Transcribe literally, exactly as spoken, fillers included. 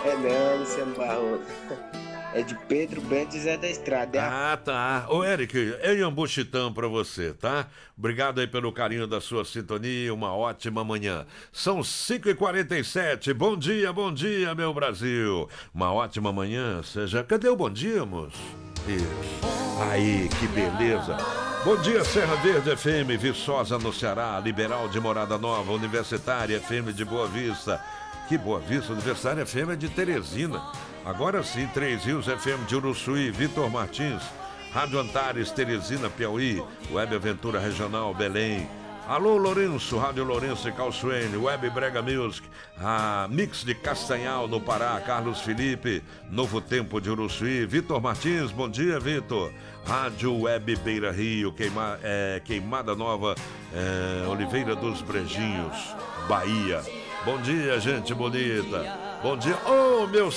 É não, Luciano Barroso. É de Pedro Bento e Zé da Estrada. É a... Ah, tá. Ô, Eric, é Iambuchitã pra você, tá? Obrigado aí pelo carinho da sua sintonia, uma ótima manhã. São cinco e quarenta e sete. Bom dia, bom dia, meu Brasil. Uma ótima manhã, seja... Cadê o bom dia, moço? Isso. Aí, que beleza. Bom dia, Serra Verde F M, Viçosa no Ceará, Liberal de Morada Nova, Universitária F M de Boa Vista. Que Boa Vista, Universitária F M é de Teresina. Agora sim, Três Rios F M de Uruçuí, Vitor Martins, Rádio Antares, Teresina, Piauí, Web Aventura Regional, Belém. Alô, Lourenço, Rádio Lourenço e Calçoene, Web Brega Music, a Mix de Castanhal, no Pará, Carlos Felipe, Novo Tempo de Uruçuí, Vitor Martins, bom dia, Vitor. Rádio Web Beira Rio, Queima, é, Queimada Nova, é, Oliveira dos Brejinhos, Bahia. Bom dia, gente bonita. Bom dia, oh, meu